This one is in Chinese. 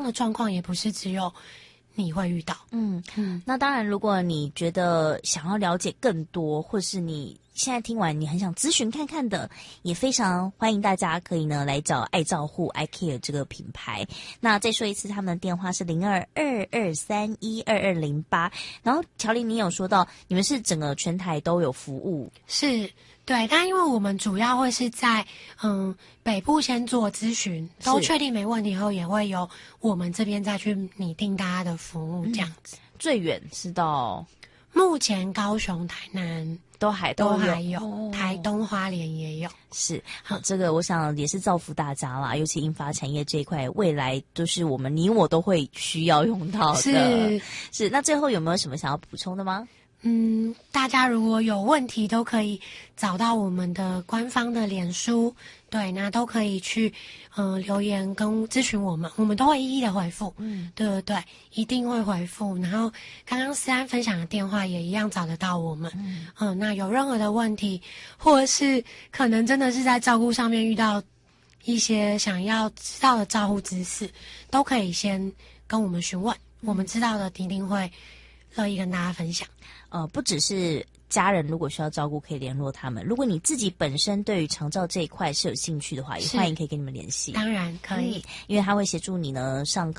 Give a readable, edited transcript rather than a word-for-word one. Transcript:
的状况也不是只有你会遇到。 那当然，如果你觉得想要了解更多，或是你现在听完你很想咨询看看的，也非常欢迎大家可以呢来找爱照护 iCare 这个品牌。那再说一次，他们的电话是02-2231-2208。然后乔玲，你有说到你们是整个全台都有服务， 是。对，但因为我们主要会是在北部先做咨询，都确定没问题后，也会由我们这边再去拟定大家的服务这样子。 最远是到目前高雄、台南都还有，台东、花莲也有。 是好，这个我想也是造福大家啦，尤其银发产业这一块，未来都是我们你我都会需要用到的。是。那最后有没有什么想要补充的吗？ 大家如果有问题都可以找到我们的官方的脸书，对，那都可以去留言跟咨询我们都会一一的回复。对，一定会回复。然后刚刚思安分享的电话也一样找得到我们。那有任何的问题，或者是可能真的是在照顾上面遇到一些想要知道的照护知识，都可以先跟我们询问，我们知道的一定会乐意跟大家分享。 不只是家人如果需要照顾可以联络他们，如果你自己本身对于长照这一块是有兴趣的话，也欢迎可以跟你们联系。 当然可以， 因为他会协助你呢上课